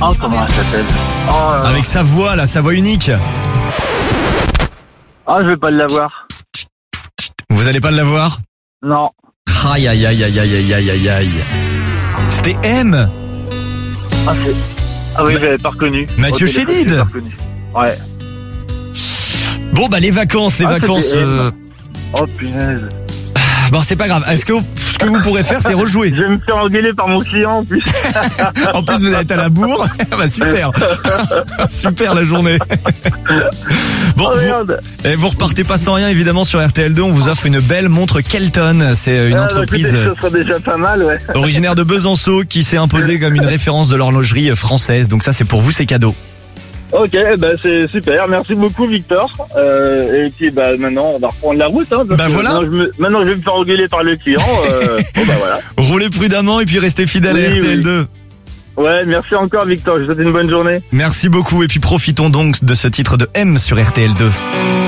Oh, comment elle s'appelle? Avec sa voix, là, sa voix unique. Ah, je vais pas l'avoir. Vous allez pas l'avoir? Non. Aïe, aïe, aïe, aïe, aïe, aïe, aïe, aïe. C'était M. Ah oui, j'avais pas reconnu. Mathieu Chédid. J'ai pas reconnu. Ouais. Bon, bah, les vacances. C'était M. Oh, punaise. Bon, c'est pas grave. Est-ce que ce que vous pourrez faire, c'est rejouer? Je vais me faire engueuler par mon client, en plus. En plus, vous êtes à la bourre. Bah, super. Super la journée. Bon, vous repartez pas sans rien, évidemment, sur RTL2. On vous offre une belle montre Kelton. C'est une entreprise ça sera déjà pas mal, ouais. originaire de Besançon qui s'est imposée comme une référence de l'horlogerie française. Donc ça, c'est pour vous, c'est cadeau. Ok, c'est super. Merci beaucoup, Victor. Et puis maintenant, on va reprendre la route. Hein, voilà. Maintenant, je vais me faire engueuler par le client. Voilà. Roulez prudemment et puis restez fidèles à RTL2. Oui. Ouais, merci encore, Victor. Je vous souhaite une bonne journée. Merci beaucoup et puis profitons donc de ce titre de M sur RTL2.